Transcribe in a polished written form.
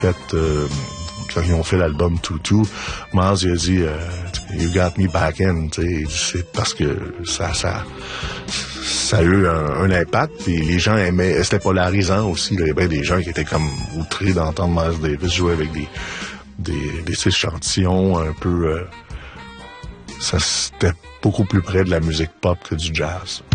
fait, quand ils ont fait l'album Tutu, Miles il a dit You got me back in, c'est parce que ça a eu un impact, puis les gens aimaient, c'était polarisant aussi, il y avait des gens qui étaient comme outrés d'entendre Miles Davis jouer avec des échantillons un peu, ça c'était beaucoup plus près de la musique pop que du jazz.